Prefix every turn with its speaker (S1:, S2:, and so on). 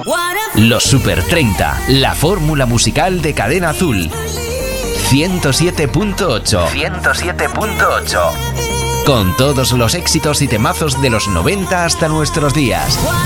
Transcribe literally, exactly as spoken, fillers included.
S1: Los Super treinta, la fórmula musical de Cadena Azul. ciento siete punto ocho. ciento siete punto ocho. Con todos los éxitos y temazos de los noventa hasta nuestros días.